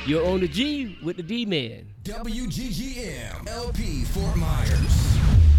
You're on the G with the D-Man. WGGM LP Fort Myers.